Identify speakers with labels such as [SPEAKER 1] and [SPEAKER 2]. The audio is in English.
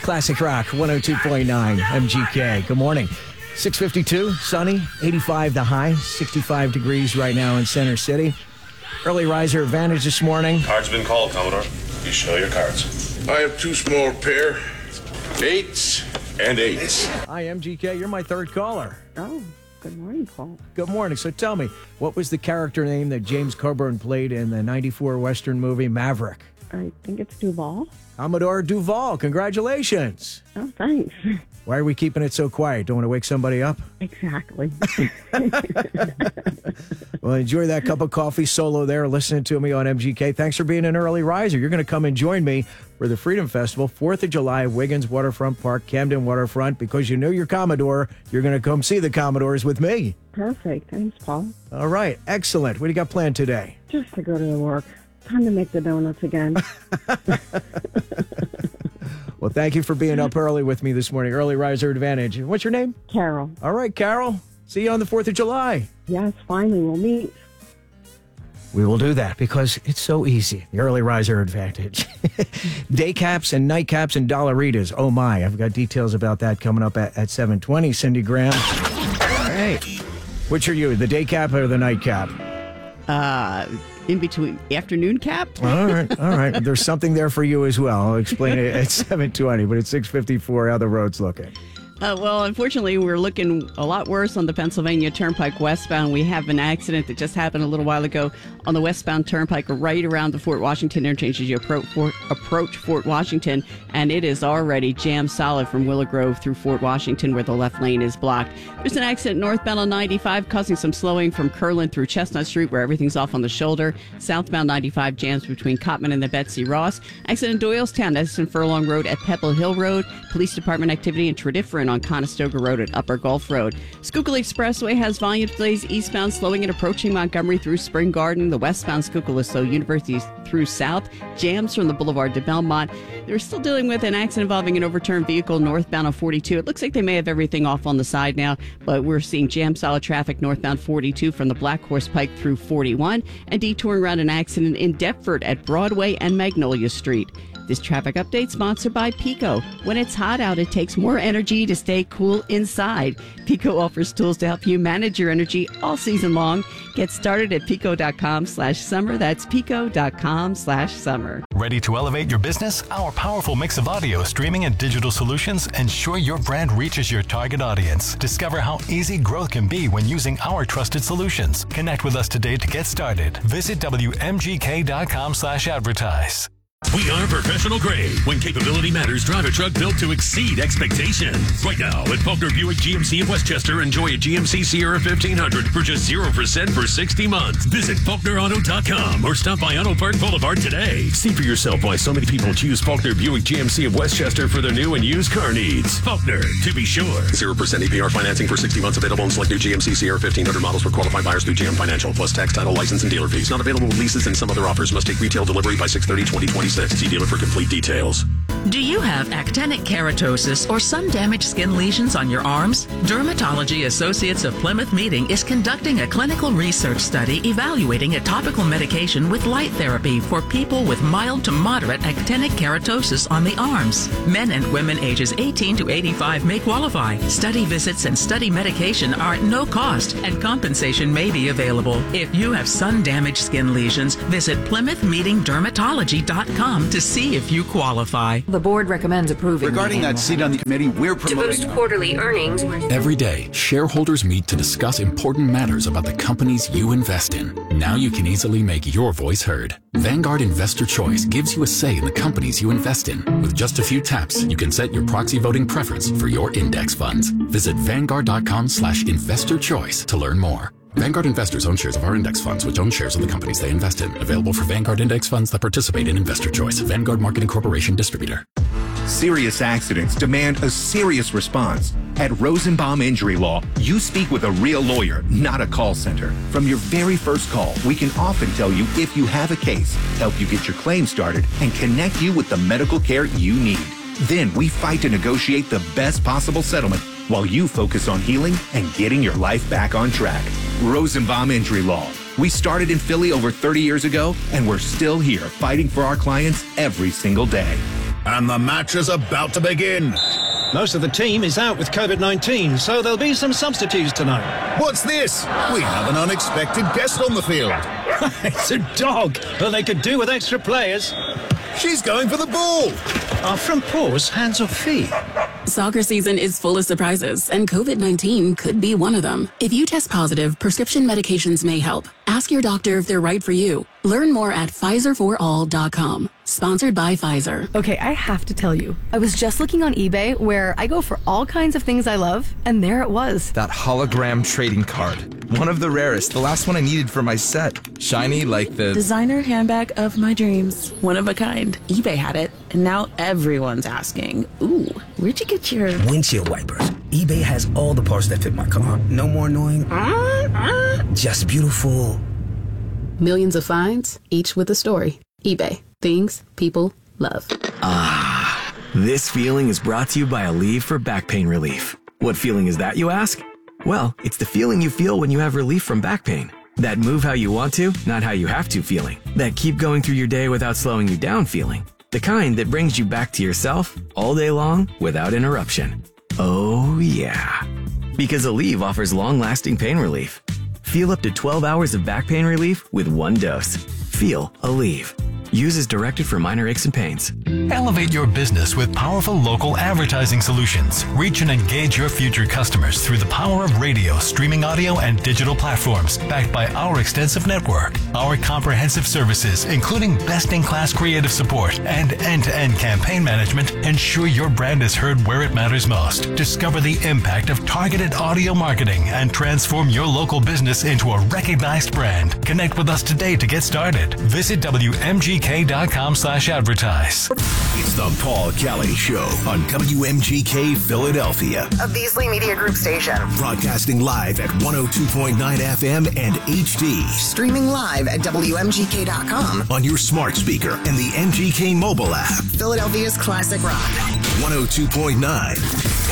[SPEAKER 1] Classic Rock 102.9 MGK. Good morning. 6:52, sunny, 85 the high, 65 degrees right now in Center City. Early riser advantage this morning.
[SPEAKER 2] Cards been called, Commodore. You show your cards.
[SPEAKER 3] I have two small pair, 8s and 8s.
[SPEAKER 1] Hi, MGK. You're my third caller.
[SPEAKER 4] Oh, good morning, Paul.
[SPEAKER 1] Good morning. So tell me, what was the character name that James Coburn played in the 94 Western movie Maverick?
[SPEAKER 4] I think it's Duval.
[SPEAKER 1] Commodore Duval. Congratulations.
[SPEAKER 4] Oh, thanks.
[SPEAKER 1] Why are we keeping it so quiet? Don't want to wake somebody up?
[SPEAKER 4] Exactly.
[SPEAKER 1] Well, enjoy that cup of coffee solo there, listening to me on MGK. Thanks for being an early riser. You're going to come and join me for the Freedom Festival, 4th of July, Wiggins Waterfront Park, Camden Waterfront. Because you know your Commodore, you're going to come see the Commodores with me.
[SPEAKER 4] Perfect. Thanks, Paul.
[SPEAKER 1] All right. Excellent. What do you got planned today?
[SPEAKER 4] Just to go to work. Time to make the donuts again.
[SPEAKER 1] Well, thank you for being up early with me this morning. Early riser advantage. What's your name?
[SPEAKER 4] Carol.
[SPEAKER 1] All right, Carol. See you on the 4th of July.
[SPEAKER 4] Yes, finally we'll meet.
[SPEAKER 1] We will do that because it's so easy. The early riser advantage. Day caps and night caps and Dollaritas. Oh, my. I've got details about that coming up at 7:20. Cindy Graham. All right. Which are you, the day cap or the night cap?
[SPEAKER 5] In between afternoon cap.
[SPEAKER 1] All right. There's something there for you as well. I'll explain it at 7:20, but it's 6:54. How the road's looking?
[SPEAKER 5] Well, unfortunately, we're looking a lot worse on the Pennsylvania Turnpike westbound. We have an accident that just happened a little while ago on the westbound Turnpike right around the Fort Washington interchange as you approach Fort Washington, and it is already jammed solid from Willow Grove through Fort Washington where the left lane is blocked. There's an accident northbound on 95 causing some slowing from Curlin through Chestnut Street where everything's off on the shoulder. Southbound 95 jams between Cottman and the Betsy Ross. Accident in Doylestown, that's in Furlong Road at Pebble Hill Road. Police Department activity in Tredyffrin on Conestoga Road at Upper Gulf Road. Schuylkill Expressway has volume delays eastbound, slowing and approaching Montgomery through Spring Garden. The westbound Schuylkill is slow, University through South. Jams from the Boulevard to Belmont. They're still dealing with an accident involving an overturned vehicle northbound on 42. It looks like they may have everything off on the side now, but we're seeing jam solid traffic northbound 42 from the Black Horse Pike through 41 and detouring around an accident in Deptford at Broadway and Magnolia Street. This traffic update sponsored by Pico. When it's hot out, it takes more energy to stay cool inside. Pico offers tools to help you manage your energy all season long. Get started at pico.com/summer. That's pico.com/summer.
[SPEAKER 6] Ready to elevate your business? Our powerful mix of audio, streaming, and digital solutions ensure your brand reaches your target audience. Discover how easy growth can be when using our trusted solutions. Connect with us today to get started. Visit WMGK.com/advertise.
[SPEAKER 7] We are professional grade. When capability matters, drive a truck built to exceed expectations. Right now, at Faulkner Buick GMC in Westchester, enjoy a GMC Sierra 1500 for just 0% for 60 months. Visit FaulknerAuto.com or stop by Auto Park Boulevard today. See for yourself why so many people choose Faulkner Buick GMC of Westchester for their new and used car needs. Faulkner, to be sure.
[SPEAKER 8] 0% APR financing for 60 months available on select new GMC Sierra 1500 models for qualified buyers through GM Financial, plus tax, title, license, and dealer fees. Not available with leases and some other offers. Must take retail delivery by 6/30/2026. See dealer for complete details.
[SPEAKER 9] Do you have actinic keratosis or sun damaged skin lesions on your arms? Dermatology Associates of Plymouth Meeting is conducting a clinical research study evaluating a topical medication with light therapy for people with mild to moderate actinic keratosis on the arms. Men and women ages 18 to 85 may qualify. Study visits and study medication are at no cost, and compensation may be available. If you have sun damaged skin lesions, visit PlymouthMeetingDermatology.com to see if you qualify.
[SPEAKER 10] The board recommends approving.
[SPEAKER 11] Regarding that seat on the committee, we're promoting
[SPEAKER 10] to boost quarterly earnings.
[SPEAKER 12] Every day, shareholders meet to discuss important matters about the companies you invest in. Now you can easily make your voice heard. Vanguard Investor Choice gives you a say in the companies you invest in. With just a few taps, you can set your proxy voting preference for your index funds. Visit Vanguard.com/investor choice to learn more. Vanguard investors own shares of our index funds, which own shares of the companies they invest in. Available for Vanguard index funds that participate in Investor Choice. Vanguard Marketing Corporation Distributor.
[SPEAKER 13] Serious accidents demand a serious response. At Rosenbaum Injury Law, you speak with a real lawyer, not a call center. From your very first call, we can often tell you if you have a case, help you get your claim started, and connect you with the medical care you need. Then we fight to negotiate the best possible settlement while you focus on healing and getting your life back on track. Rosenbaum Injury Law. We started in Philly over 30 years ago, and we're still here fighting for our clients every single day.
[SPEAKER 14] and the match is about to begin.
[SPEAKER 15] Most of the team is out with COVID-19, so there'll be some substitutes tonight.
[SPEAKER 14] What's this? We have an unexpected guest on the field.
[SPEAKER 15] It's a dog. Well, they could do with extra players.
[SPEAKER 14] She's going for the ball.
[SPEAKER 15] Are front paws hands or feet?
[SPEAKER 16] Soccer season is full of surprises, and COVID-19 could be one of them. If you test positive, prescription medications may help. Ask your doctor if they're right for you. Learn more at PfizerForAll.com. Sponsored by Pfizer.
[SPEAKER 17] Okay, I have to tell you, I was just looking on eBay where I go for all kinds of things I love, and there it was.
[SPEAKER 18] That hologram trading card. One of the rarest, the last one I needed for my set. Shiny like the
[SPEAKER 19] designer handbag of my dreams. One of a kind. eBay had it, and now everyone's asking, ooh, where'd you get your
[SPEAKER 20] windshield wipers? eBay has all the parts that fit my car. No more annoying, just beautiful.
[SPEAKER 10] Millions of finds, each with a story. eBay. Things people love.
[SPEAKER 21] Ah, this feeling is brought to you by Aleve for back pain relief. What feeling is that, you ask? Well, it's the feeling you feel when you have relief from back pain. That move how you want to, not how you have to feeling. That keep going through your day without slowing you down feeling. The kind that brings you back to yourself all day long without interruption. Oh yeah. Because Aleve offers long-lasting pain relief. Feel up to 12 hours of back pain relief with one dose. Feel Aleve. Use as directed for minor aches and pains.
[SPEAKER 6] Elevate your business with powerful local advertising solutions. Reach and engage your future customers through the power of radio, streaming audio, and digital platforms, backed by our extensive network. Our comprehensive services, including best-in-class creative support and end-to-end campaign management, ensure your brand is heard where it matters most. Discover the impact of targeted audio marketing and transform your local business into a recognized brand. Connect with us today to get started. Visit WMGK.com/advertise.
[SPEAKER 14] It's the Paul Kelly Show on WMGK Philadelphia,
[SPEAKER 22] a Beasley Media Group station.
[SPEAKER 14] Broadcasting live at 102.9 FM and HD.
[SPEAKER 22] Streaming live at WMGK.com.
[SPEAKER 14] On your smart speaker and the MGK mobile app.
[SPEAKER 22] Philadelphia's classic rock.
[SPEAKER 14] 102.9